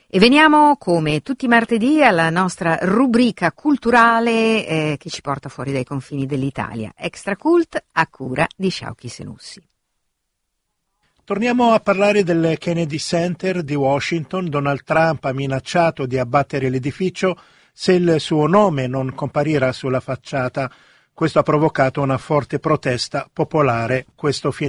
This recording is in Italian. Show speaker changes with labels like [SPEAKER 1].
[SPEAKER 1] E veniamo, come tutti i martedì, alla nostra rubrica culturale che ci porta fuori dai confini dell'Italia. Extra Cult a cura di Sciauchi Senussi.
[SPEAKER 2] Torniamo a parlare del Kennedy Center di Washington. Donald Trump ha minacciato di abbattere l'edificio se il suo nome non comparirà sulla facciata. Questo ha provocato una forte protesta popolare questo fine